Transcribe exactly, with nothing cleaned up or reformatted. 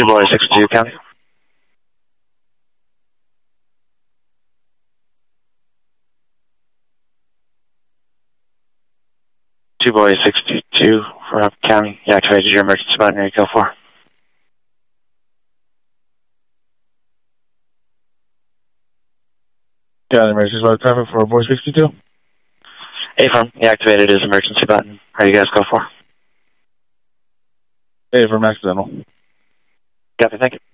Boy sixty-two, County. Two Boy sixty-two for Rock County. You activated your emergency button. Area code four. Yeah, emergency button traffic for Boy sixty-two. A-firm, you activated his emergency button. How you guys go for? A-firm, accidental. Copy, thank you.